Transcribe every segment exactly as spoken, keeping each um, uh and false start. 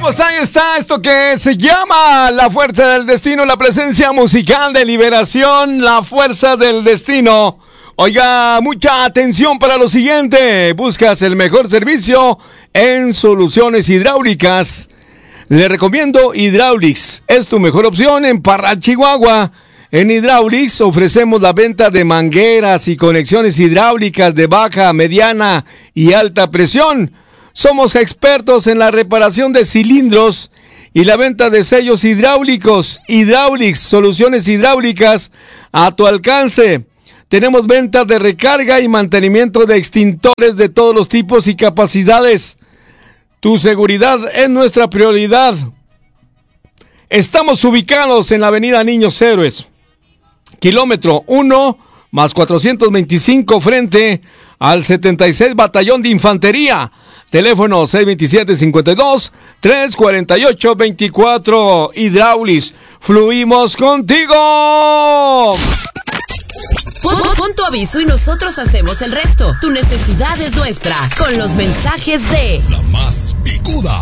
pues ahí está esto que se llama La Fuerza del Destino, la presencia musical de Liberación, La Fuerza del Destino. Oiga, mucha atención para lo siguiente. ¿Buscas el mejor servicio en soluciones hidráulicas? Le recomiendo Hydraulics. Es tu mejor opción en Parral, Chihuahua. En Hydraulics ofrecemos la venta de mangueras y conexiones hidráulicas de baja, mediana y alta presión. Somos expertos en la reparación de cilindros y la venta de sellos hidráulicos. Hydraulics, soluciones hidráulicas a tu alcance. Tenemos ventas de recarga y mantenimiento de extintores de todos los tipos y capacidades. Tu seguridad es nuestra prioridad. Estamos ubicados en la avenida Niños Héroes, kilómetro uno más cuatrocientos veinticinco, frente al setenta y seis Batallón de Infantería. Teléfono seis veintisiete, cincuenta y dos, trescientos cuarenta y ocho, veinticuatro. Hydraulics, fluimos contigo. Pon, pon tu aviso y nosotros hacemos el resto. Tu necesidad es nuestra. Con los mensajes de La Más Picuda.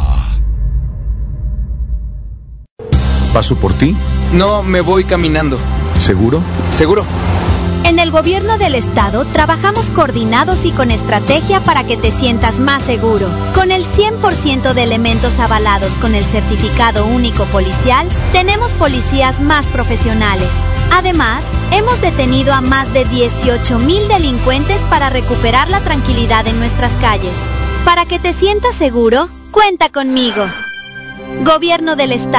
¿Paso por ti? No, me voy caminando. ¿Seguro? ¿Seguro? En el gobierno del estado trabajamos coordinados y con estrategia para que te sientas más seguro. Con el cien por ciento de elementos avalados con el certificado único policial, tenemos policías más profesionales. Además, hemos detenido a más de dieciocho mil delincuentes para recuperar la tranquilidad en nuestras calles. Para que te sientas seguro, cuenta conmigo. Gobierno del estado.